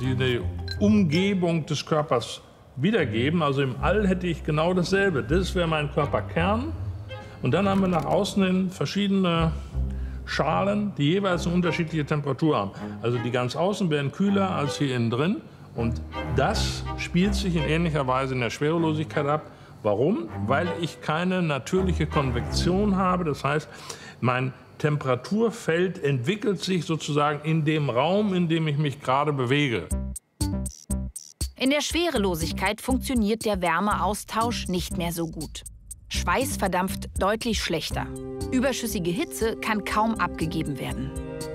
die die Umgebung des Körpers wiedergeben. Also im All hätte ich genau dasselbe. Das wäre mein Körperkern. Und dann haben wir nach außen hin verschiedene Schalen, die jeweils eine unterschiedliche Temperatur haben. Also die ganz außen wären kühler als hier innen drin. Und das spielt sich in ähnlicher Weise in der Schwerelosigkeit ab. Warum? Weil ich keine natürliche Konvektion habe. Das heißt, mein Temperaturfeld entwickelt sich sozusagen in dem Raum, in dem ich mich gerade bewege. In der Schwerelosigkeit funktioniert der Wärmeaustausch nicht mehr so gut. Schweiß verdampft deutlich schlechter. Überschüssige Hitze kann kaum abgegeben werden.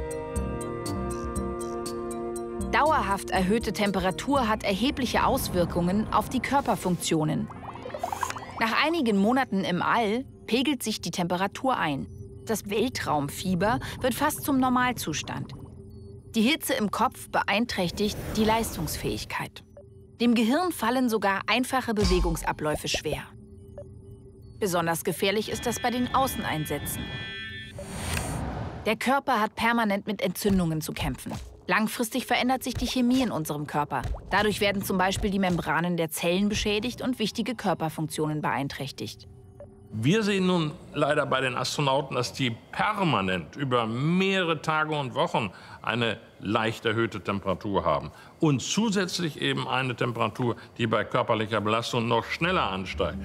Dauerhaft erhöhte Temperatur hat erhebliche Auswirkungen auf die Körperfunktionen. Nach einigen Monaten im All pegelt sich die Temperatur ein. Das Weltraumfieber wird fast zum Normalzustand. Die Hitze im Kopf beeinträchtigt die Leistungsfähigkeit. Dem Gehirn fallen sogar einfache Bewegungsabläufe schwer. Besonders gefährlich ist das bei den Außeneinsätzen. Der Körper hat permanent mit Entzündungen zu kämpfen. Langfristig verändert sich die Chemie in unserem Körper. Dadurch werden zum Beispiel die Membranen der Zellen beschädigt und wichtige Körperfunktionen beeinträchtigt. Wir sehen nun leider bei den Astronauten, dass die permanent über mehrere Tage und Wochen eine leicht erhöhte Temperatur haben. Und zusätzlich eben eine Temperatur, die bei körperlicher Belastung noch schneller ansteigt.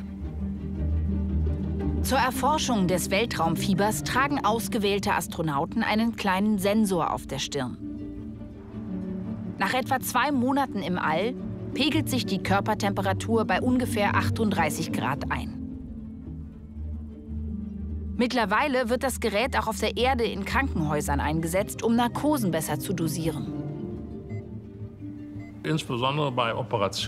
Zur Erforschung des Weltraumfiebers tragen ausgewählte Astronauten einen kleinen Sensor auf der Stirn. Nach etwa 2 Monaten im All pegelt sich die Körpertemperatur bei ungefähr 38 Grad ein. Mittlerweile wird das Gerät auch auf der Erde in Krankenhäusern eingesetzt, um Narkosen besser zu dosieren. Insbesondere bei Operationen